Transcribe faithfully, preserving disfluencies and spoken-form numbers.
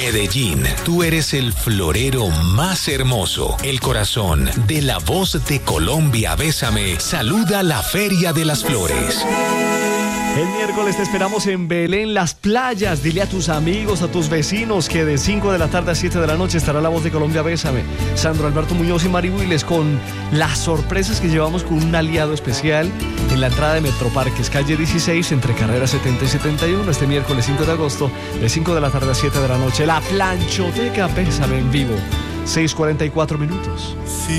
Medellín, tú eres el florero más hermoso. El corazón de la voz de Colombia, Bésame, saluda la Feria de las Flores. El miércoles te esperamos en Belén, Las Playas. Dile a tus amigos, a tus vecinos que de cinco de la tarde a siete de la noche estará la voz de Colombia, Bésame. Sandro Alberto Muñoz y Mari Willes con las sorpresas que llevamos con un aliado especial en la entrada de Metroparques, calle dieciséis, entre carreras setenta y setenta y uno, este miércoles cinco de agosto, de cinco de la tarde a siete de la noche. La planchoteca Bésame en vivo, seis cuarenta y cuatro minutos. Sí.